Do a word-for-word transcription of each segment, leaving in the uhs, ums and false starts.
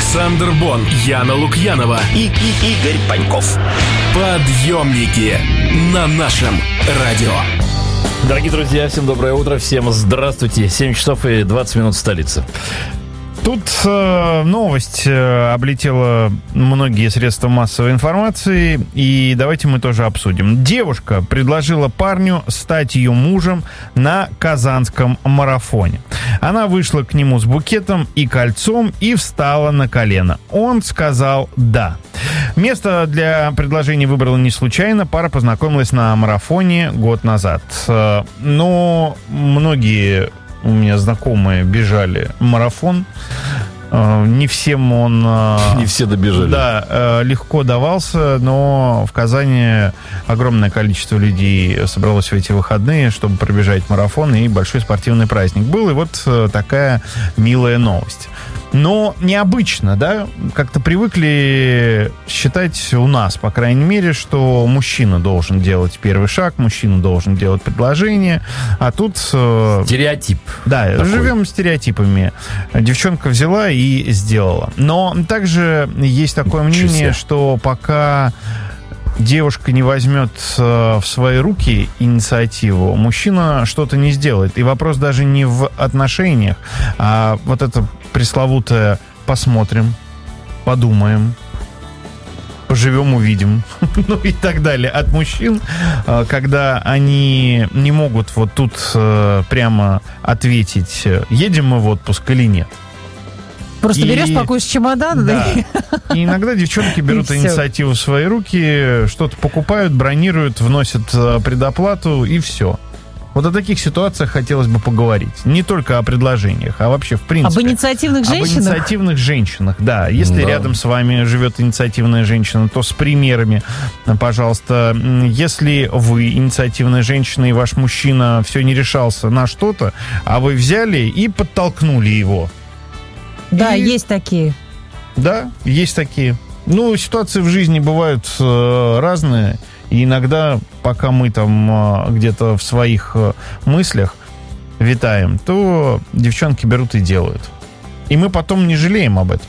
Александр Бон, Яна Лукьянова и, и Игорь Паньков. Подъемники на нашем радио. Дорогие друзья, всем доброе утро, всем здравствуйте. семь часов и двадцать минут в столице. Тут э, новость э, облетела многие средства массовой информации, и давайте мы тоже обсудим. Девушка предложила парню стать ее мужем на Казанском марафоне. Она вышла к нему с букетом и кольцом и встала на колено. Он сказал «да». Место для предложения выбрала не случайно. Пара познакомилась на марафоне год назад. Э, но многие... У меня знакомые бежали марафон. Не всем он... Не все добежали. Да, легко давался, но в Казани огромное количество людей собралось в эти выходные, чтобы пробежать марафон, и большой спортивный праздник был. И вот такая милая новость. Но необычно, да? Как-то привыкли считать у нас, по крайней мере, что мужчина должен делать первый шаг, мужчина должен делать предложение, а тут... Стереотип. Да, такой. Живем стереотипами. Девчонка взяла и сделала. Но также есть такое мнение, что пока... девушка не возьмет в свои руки инициативу, мужчина что-то не сделает. И вопрос даже не в отношениях, а вот это пресловутое «посмотрим», «подумаем», «поживем, увидим», ну и так далее от мужчин, когда они не могут вот тут прямо ответить, едем мы в отпуск или нет. Просто и... берешь, пакуешь чемодан, да? да. И иногда девчонки берут инициативу в свои руки, что-то покупают, бронируют, вносят предоплату, и все. Вот о таких ситуациях хотелось бы поговорить. Не только о предложениях, а вообще в принципе. Об инициативных женщинах? Об инициативных женщинах, да. Если да. рядом с вами живет инициативная женщина, то с примерами, пожалуйста. Если вы инициативная женщина, и ваш мужчина все не решался на что-то, а вы взяли и подтолкнули его. Да, и... есть такие. Да, есть такие. Ну, ситуации в жизни бывают э, разные. И иногда, пока мы там э, где-то в своих э, мыслях витаем, то девчонки берут и делают. И мы потом не жалеем об этом.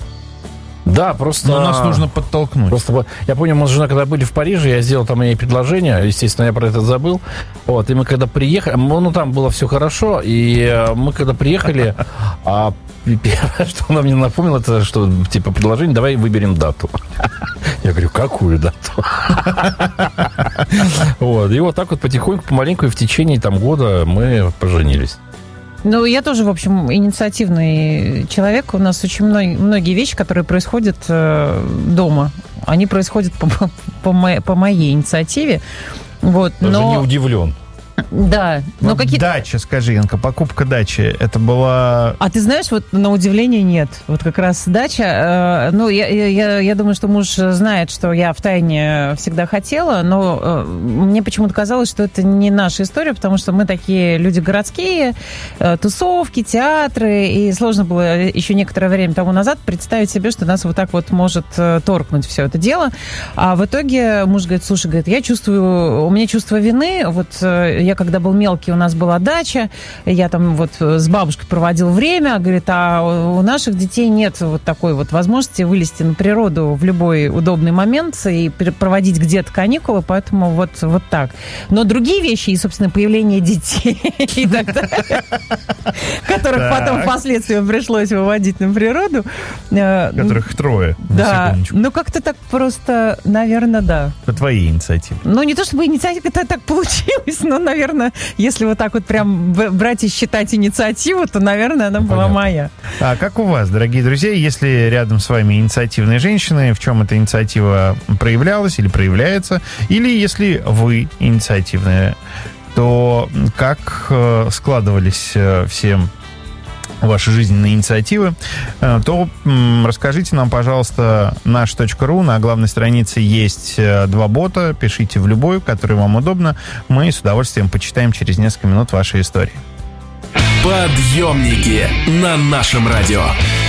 Да, просто... Но нас нужно подтолкнуть. Просто, я помню, мы с женой, когда были в Париже, я сделал там ей предложение, естественно, я про это забыл. Вот, и мы когда приехали, ну, там было все хорошо, и мы когда приехали, а первое, что она мне напомнила, это что, типа, предложение, давай выберем дату. Я говорю, какую дату? Вот, и вот так вот потихоньку, помаленьку, и в течение там года мы поженились. Ну, я тоже, в общем, инициативный человек. У нас очень многие, многие вещи, которые происходят э, дома, они происходят по, по, мо, по моей инициативе. Вот, Даже но... не удивлен. Да. Но вот какие... Дача, скажи, Янка, покупка дачи, это была... А ты знаешь, вот на удивление нет. Вот как раз дача, э, ну, я, я, я думаю, что муж знает, что я втайне всегда хотела, но э, мне почему-то казалось, что это не наша история, потому что мы такие люди городские, э, тусовки, театры, и сложно было еще некоторое время тому назад представить себе, что нас вот так вот может э, торкнуть все это дело. А в итоге муж говорит, слушай, говорит, я чувствую, у меня чувство вины, вот э, я когда был мелкий, у нас была дача, я там вот с бабушкой проводил время, говорит, а у наших детей нет вот такой вот возможности вылезти на природу в любой удобный момент и проводить где-то каникулы, поэтому вот, вот так. Но другие вещи, и, собственно, появление детей и так далее, которых потом впоследствии пришлось выводить на природу. Которых трое. Да, ну как-то так просто, наверное, да. По твоей инициативе. Ну, не то чтобы инициатива, это так получилось, но, наверное, если вот так вот прям брать и считать инициативу, то, наверное, она была Понятно. моя. А как у вас, дорогие друзья, если рядом с вами инициативные женщины, в чем эта инициатива проявлялась или проявляется, или если вы инициативные, то как складывались все ваши жизненные инициативы, то м, расскажите нам, пожалуйста, наш точка ру. На главной странице есть два бота. Пишите в любой, который вам удобно. Мы с удовольствием почитаем через несколько минут ваши истории. Подъемники на нашем радио.